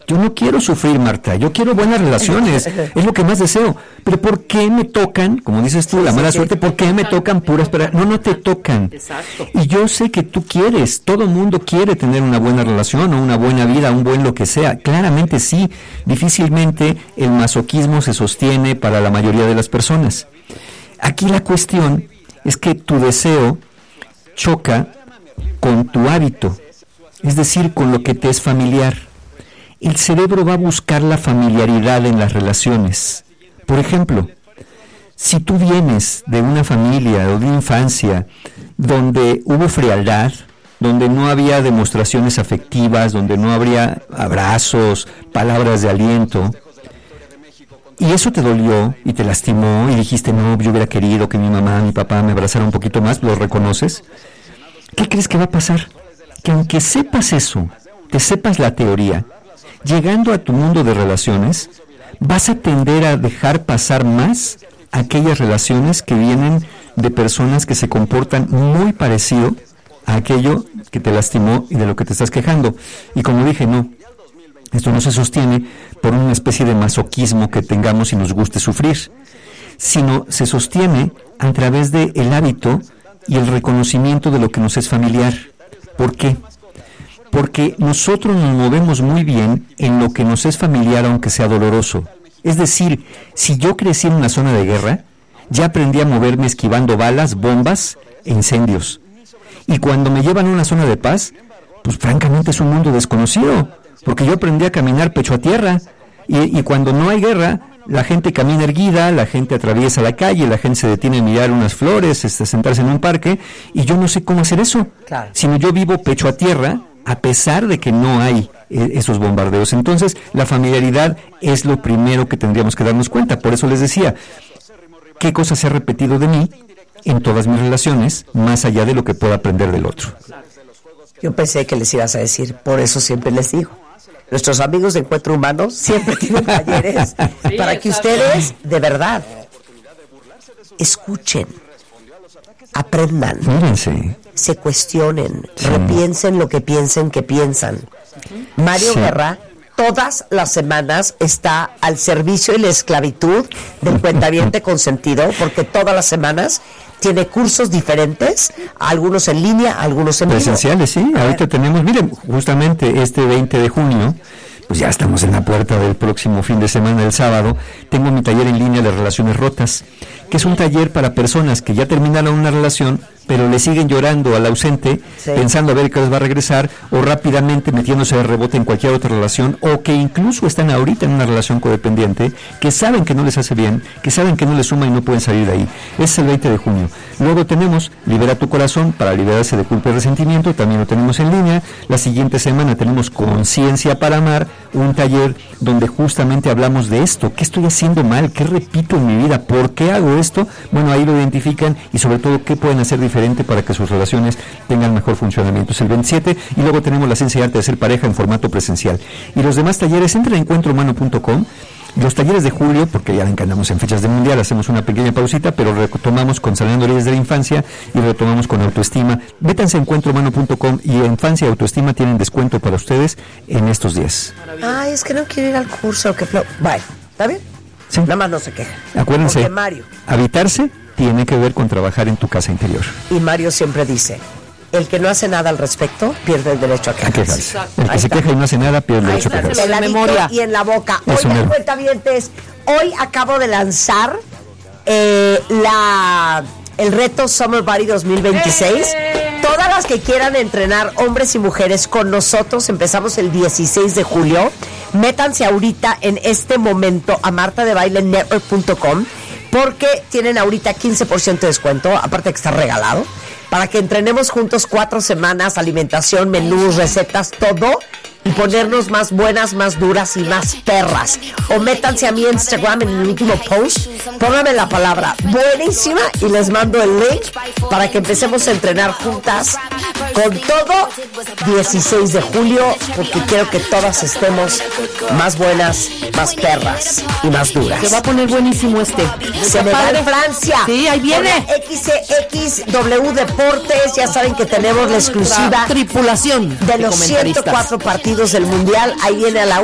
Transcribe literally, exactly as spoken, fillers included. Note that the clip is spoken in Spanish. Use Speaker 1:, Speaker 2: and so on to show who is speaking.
Speaker 1: Yo no quiero sufrir, Marta, yo quiero buenas relaciones, es lo que más deseo. Pero ¿por qué me tocan, como dices tú, la mala suerte? ¿Por qué me tocan puras para...? No, no te tocan.
Speaker 2: Exacto.
Speaker 1: Y yo sé que tú quieres, todo mundo quiere tener una buena relación o una buena vida, un buen lo que sea. Claramente sí, difícilmente el masoquismo se sostiene para la mayoría de las personas. Aquí la cuestión es que tu deseo choca con tu hábito, es decir, con lo que te es familiar. El cerebro va a buscar la familiaridad en las relaciones. Por ejemplo, si tú vienes de una familia o de infancia donde hubo frialdad, donde no había demostraciones afectivas, donde no habría abrazos, palabras de aliento, y eso te dolió y te lastimó y dijiste, no, yo hubiera querido que mi mamá, mi papá me abrazara un poquito más, ¿lo reconoces? ¿Qué crees que va a pasar? Que aunque sepas eso, te sepas la teoría, llegando a tu mundo de relaciones, vas a tender a dejar pasar más aquellas relaciones que vienen de personas que se comportan muy parecido a aquello que te lastimó y de lo que te estás quejando. Y como dije, no, esto no se sostiene por una especie de masoquismo que tengamos y nos guste sufrir, sino se sostiene a través del hábito y el reconocimiento de lo que nos es familiar. ¿Por qué? Porque nosotros nos movemos muy bien en lo que nos es familiar, aunque sea doloroso. Es decir, si yo crecí en una zona de guerra, ya aprendí a moverme esquivando balas, bombas e incendios. Y cuando me llevan a una zona de paz, pues francamente es un mundo desconocido, porque yo aprendí a caminar pecho a tierra. Y, y cuando no hay guerra, la gente camina erguida, la gente atraviesa la calle, la gente se detiene a mirar unas flores, este, sentarse en un parque, y yo no sé cómo hacer eso.
Speaker 3: Claro.
Speaker 1: Sino yo vivo pecho a tierra, a pesar de que no hay eh, esos bombardeos. Entonces, la familiaridad es lo primero que tendríamos que darnos cuenta. Por eso les decía, ¿qué cosa se ha repetido de mí en todas mis relaciones, más allá de lo que pueda aprender del otro?
Speaker 3: Yo pensé que les ibas a decir, por eso siempre les digo. Nuestros amigos de Encuentro Humano siempre tienen talleres
Speaker 2: Sí,
Speaker 3: para que
Speaker 2: exacto.
Speaker 3: ustedes, de verdad, escuchen, aprendan,
Speaker 1: Mírense.
Speaker 3: se cuestionen,
Speaker 1: Sí.
Speaker 3: repiensen lo que piensen que piensan. Mario
Speaker 1: Sí.
Speaker 3: Guerra todas las semanas está al servicio y la esclavitud del cuentaviente consentido, porque todas las semanas tiene cursos diferentes, algunos en línea, algunos en vivo.
Speaker 1: Presenciales, sí. Ahorita tenemos, miren, justamente este veinte de junio, pues ya estamos en la puerta del próximo fin de semana, el sábado, tengo mi taller en línea de relaciones rotas, que es un taller para personas que ya terminaron una relación, pero le siguen llorando al ausente,
Speaker 3: Sí.
Speaker 1: pensando a ver qué les va a regresar, o rápidamente metiéndose de rebote en cualquier otra relación, o que incluso están ahorita en una relación codependiente, que saben que no les hace bien, que saben que no les suma y no pueden salir de ahí. Ese es el veinte de junio. Luego tenemos Libera tu Corazón para liberarse de culpa y resentimiento, también lo tenemos en línea. La siguiente semana tenemos Conciencia para Amar, un taller donde justamente hablamos de esto. ¿Qué estoy haciendo mal? ¿Qué repito en mi vida? ¿Por qué hago esto? Bueno, ahí lo identifican y sobre todo qué pueden hacer diferente para que sus relaciones tengan mejor funcionamiento. Es el veintisiete, y luego tenemos la ciencia y arte de ser pareja en formato presencial. Y los demás talleres, entren a encuentro humano punto com. Los talleres de julio, porque ya ven que andamos en fechas de mundial, hacemos una pequeña pausita, pero retomamos con Sanando Heridas de la Infancia y retomamos con Autoestima. Métanse a encuentro humano punto com y Infancia y Autoestima tienen descuento para ustedes en estos días.
Speaker 3: Ay, es que no quiero ir al curso. Que flo... Bye, ¿está bien?
Speaker 1: Sí.
Speaker 3: Nada más no se queja.
Speaker 1: Acuérdense,
Speaker 3: Porque Mario,
Speaker 1: habitarse tiene que ver con trabajar en tu casa interior.
Speaker 3: y Mario siempre dice, el que no hace nada al respecto pierde el derecho a
Speaker 1: A
Speaker 3: quejarse.
Speaker 1: quejarse.
Speaker 2: Exacto.
Speaker 1: El que
Speaker 3: Ahí
Speaker 1: se
Speaker 3: está.
Speaker 1: queja y no hace nada pierde el
Speaker 3: Ahí
Speaker 1: derecho a
Speaker 3: está,
Speaker 1: quejarse.
Speaker 3: en la
Speaker 2: Memoria.
Speaker 3: memoria y en la boca.
Speaker 1: Eso
Speaker 3: Oigan,
Speaker 1: mero.
Speaker 3: cuentavientes, hoy acabo de lanzar eh, la el reto Summer Body dos mil veintiséis. Todas las que quieran entrenar, hombres y mujeres, con nosotros, empezamos el dieciséis de julio. Métanse ahorita en este momento a marta de baile network punto com, porque tienen ahorita quince por ciento de descuento, aparte que está regalado, para que entrenemos juntos cuatro semanas, alimentación, menús, recetas, todo, y ponernos más buenas, más duras y más perras. O métanse a mi Instagram en el último post, pónganme la palabra buenísima y les mando el link para que empecemos a entrenar juntas con todo dieciséis de julio, porque quiero que todas estemos más buenas, más perras y más duras.
Speaker 2: Se va a poner buenísimo este.
Speaker 3: Se me va de Francia.
Speaker 2: Sí, ahí viene.
Speaker 3: Con la X X W Deportes, ya saben que tenemos la exclusiva
Speaker 2: Tripulación
Speaker 3: de los ciento
Speaker 2: comentaristas.
Speaker 3: cuatro partidos del Mundial. Ahí viene a la